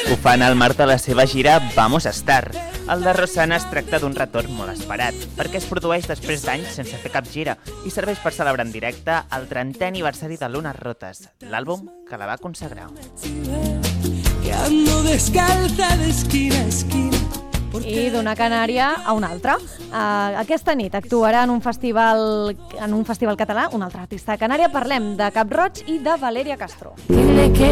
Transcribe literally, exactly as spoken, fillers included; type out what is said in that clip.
Ho fan al marc de la seva gira Vamos a Estar. El de Rosanna es tracta d'un retorn molt esperat, perquè es produeix després d'anys sense fer cap gira i serveix per celebrar en directe el trentè aniversari de Lunes Rotes, l'àlbum que la va consagrar. Que ando descalza de esquina a esquina. I d'una Canària a una altra. Uh, aquesta nit actuarà en un festival en un festival català, un altre artista de Canària. Parlem de Cap Roig i de Valeria Castro. Dile que